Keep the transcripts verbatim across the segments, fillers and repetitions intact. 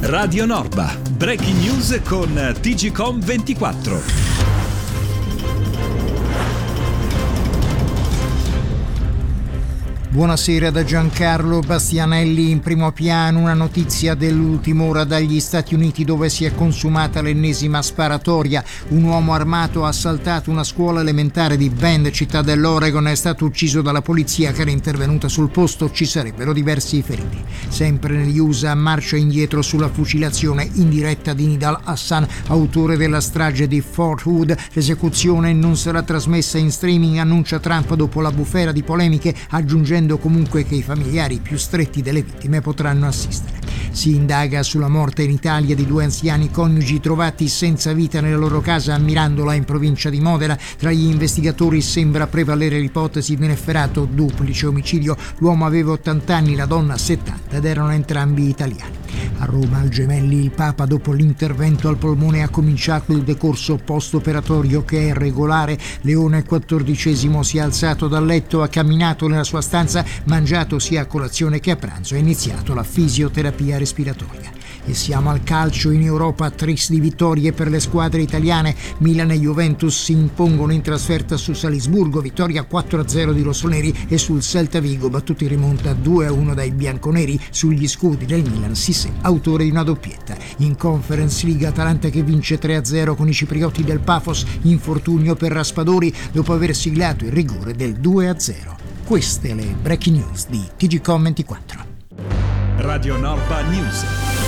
Radio Norba, breaking news con T G Com ventiquattro. Buonasera da Giancarlo Bastianelli. In primo piano una notizia dell'ultima ora dagli Stati Uniti, dove si è consumata l'ennesima sparatoria. Un uomo armato ha assaltato una scuola elementare di Bend, città dell'Oregon, è stato ucciso dalla polizia che era intervenuta sul posto. Ci sarebbero diversi feriti. Sempre negli U S A, marcia indietro sulla fucilazione in diretta di Nidal Hassan, autore della strage di Fort Hood. L'esecuzione non sarà trasmessa in streaming, annuncia Trump dopo la bufera di polemiche, aggiungendo comunque che i familiari più stretti delle vittime potranno assistere. Si indaga sulla morte in Italia di due anziani coniugi trovati senza vita nella loro casa a Mirandola, in provincia di Modena. Tra gli investigatori sembra prevalere l'ipotesi di un efferato duplice omicidio. L'uomo aveva ottanta anni, la donna settanta, ed erano entrambi italiani. A Roma, al Gemelli, il Papa dopo l'intervento al polmone ha cominciato il decorso post-operatorio che è regolare. Leone quattordicesimo si è alzato dal letto, ha camminato nella sua stanza, mangiato sia a colazione che a pranzo e ha iniziato la fisioterapia respiratoria. E siamo al calcio. In Europa, tris di vittorie per le squadre italiane. Milan e Juventus si impongono in trasferta su Salisburgo, vittoria quattro a zero di rossoneri, e sul Celta Vigo, battuto in rimonta due a uno dai bianconeri. Sugli scudi del Milan Sissé, autore di una doppietta. In Conference League, Atalanta che vince tre a zero con i ciprioti del Pafos, infortunio per Raspadori dopo aver siglato il rigore del due a zero. Queste le breaking news di T G Com ventiquattro. Radio Norba News.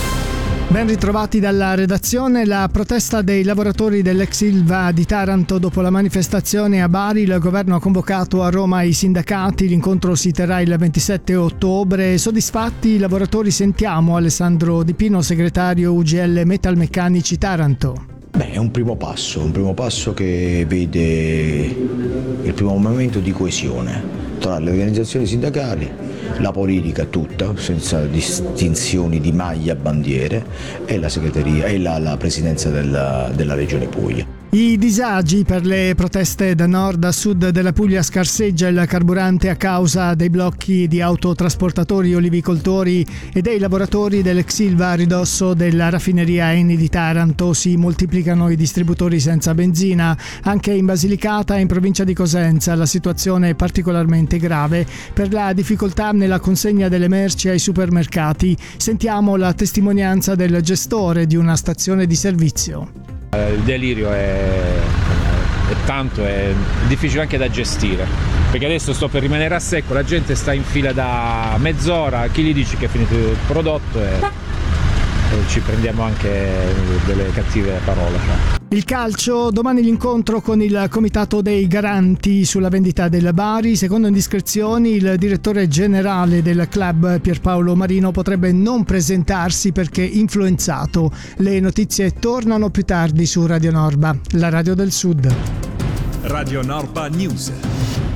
Ben ritrovati dalla redazione. La protesta dei lavoratori dell'ex Ilva di Taranto dopo la manifestazione a Bari. Il governo ha convocato a Roma i sindacati. L'incontro si terrà il ventisette ottobre. Soddisfatti i lavoratori? Sentiamo Alessandro Di Pino, segretario U G L Metalmeccanici Taranto. Beh, è un primo passo, un primo passo che vede il primo momento di coesione tra le organizzazioni sindacali, la politica tutta, senza distinzioni di maglia, bandiere, e la segreteria e la, la presidenza della, della Regione Puglia. I disagi per le proteste da nord a sud della Puglia. Scarseggia il carburante a causa dei blocchi di autotrasportatori, olivicoltori e dei lavoratori dell'ex Ilva a ridosso della raffineria Eni di Taranto. Si moltiplicano i distributori senza benzina. Anche in Basilicata e in provincia di Cosenza la situazione è particolarmente grave per la difficoltà nella consegna delle merci ai supermercati. Sentiamo la testimonianza del gestore di una stazione di servizio. Il delirio è, è tanto, è difficile anche da gestire, perché adesso sto per rimanere a secco, la gente sta in fila da mezz'ora, chi gli dice che è finito il prodotto e, e ci prendiamo anche delle cattive parole. Il calcio, domani l'incontro con il comitato dei garanti sulla vendita del Bari. Secondo indiscrezioni, il direttore generale del club Pierpaolo Marino potrebbe non presentarsi perché influenzato. Le notizie tornano più tardi su Radio Norba, la radio del Sud. Radio Norba News.